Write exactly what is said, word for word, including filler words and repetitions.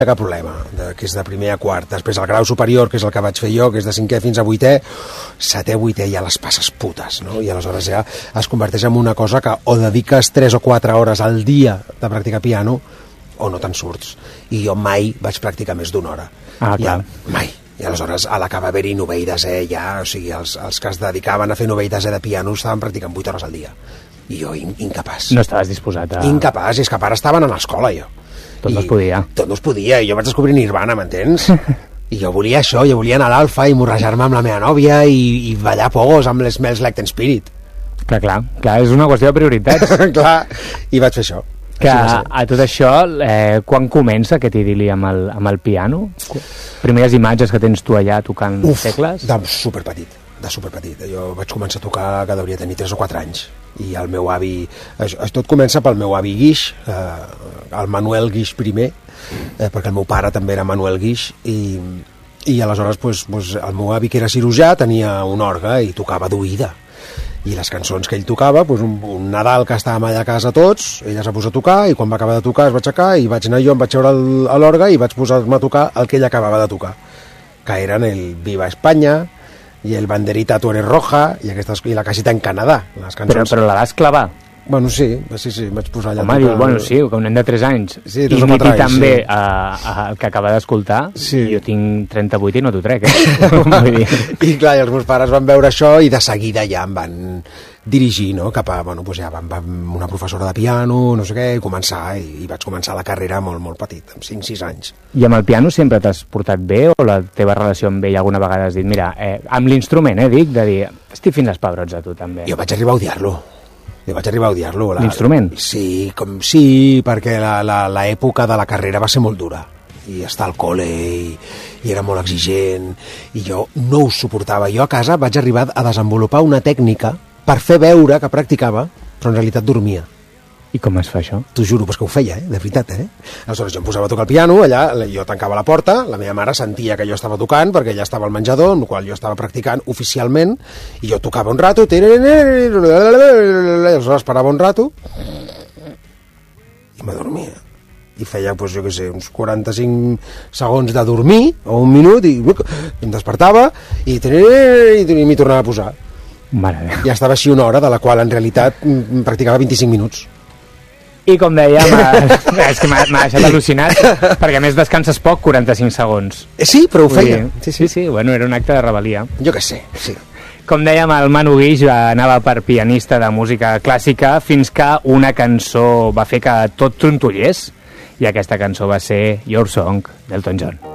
cap problema, de, que és de primer a quart. Després el grau superior, que és el que vaig fer jo, que és de cinquè fins a vuitè, setè, vuitè ja les passes putes, no? I aleshores ja es converteix en una cosa que o dediques tres o quatre hores al dia de practicar piano o no te'n surts. I jo mai vaig practicar més d'una hora. Ah, clar. Ja, mai. I aleshores a l'acabar haver-hi novell desè ja, o sigui, els, els que es dedicaven a fer novell desè de piano estaven practicant vuit hores al dia. I jo in, incapaç. No estaves disposat a... Incapaç, i és que a part estaven a l'escola, jo. Tot no es podia. Tot no es podia, i jo vaig descobrir Nirvana, m'entens? I jo volia això, jo volia anar a l'Alfa i morrejar-me amb la meva nòvia i, i ballar pogos amb les Smells Like Teen Spirit. Clar, clar, clar, és una qüestió de prioritats. Clar, i vaig fer això. Que a, a tot això, eh, quan comença aquest idili amb el, amb el piano? Primeres imatges que tens tu allà tocant Uf, tecles? de superpetit, de superpetit. Jo vaig començar a tocar que hauria de tenir tres o quatre anys. I el meu avi... Això, tot comença pel meu avi Guix, eh, el Manuel Guix primer, eh, perquè el meu pare també era Manuel Guix, i, i aleshores pues, pues, el meu avi, que era cirurgià, tenia un orgue i tocava d'oïda. I les cançons que ell tocava, pues, un, un Nadal que estàvem allà a casa tots, ella s'ha posat a tocar, i quan va acabar de tocar es va aixecar, i vaig anar jo, em vaig seure a l'orgue i vaig posar-me a tocar el que ella acabava de tocar, que eren el Viva Espanya, i el Banderita tu eres roja, i, aquestes, i la casita en Canadà, les cançons. Però, però la vas clavar? Bueno, sí, sí, sí, vaig posar allà... Home, dius, bueno, sí, que un nen de tres anys sí, imiti anys, també sí. a, a, el que acaba d'escoltar, sí. Jo tinc trenta-vuit i no t'ho trec, eh? Vull dir. I clar, i els meus pares van veure això i de seguida ja em van dirigir, no?, cap a, bueno, doncs ja van, van una professora de piano, no sé què, i començar, i, i vaig començar la carrera molt, molt petit, amb cinc sis anys. I amb el piano sempre t'has portat bé, o la teva relació amb ell alguna vegada has dit, mira, eh, amb l'instrument, eh, dic, de dir, estic fins als pebrots a tu també. Jo vaig arribar a odiar-lo. Jo vaig arribar a odiar-lo. L'instrument? Sí, com, sí, perquè l'època de la carrera va ser molt dura. I estar al col·le i, i era molt exigent, i jo no ho suportava. Jo a casa vaig arribar a desenvolupar una tècnica per fer veure que practicava, però en realitat dormia. I com es fa això? T'ho juro, pues que ho feia, eh? De veritat, eh? Aleshores jo em posava a tocar el piano, allà jo tancava la porta, la meva mare sentia que jo estava tocant, perquè ella estava al menjador, en el qual jo estava practicant oficialment, i jo tocava un rato, aleshores parava un rato, i m'adormia. I feia, pues, jo què sé, uns quaranta-cinc segons de dormir, o un minut, i em despertava, i, i m'hi tornava a posar. Mare meva. I estava així una hora, de la qual en realitat practicava vint-i-cinc minuts. I com dèiem, és que m'ha deixat al·lucinat, perquè a més descanses poc, quaranta-cinc segons. Sí, però ho feia. Sí, sí, sí, bueno, era un acte de rebel·lia. Jo què sé, sí. Com dèiem, el Manu Guix anava per pianista de música clàssica fins que una cançó va fer que tot trontollés, i aquesta cançó va ser Your Song, d'Elton John.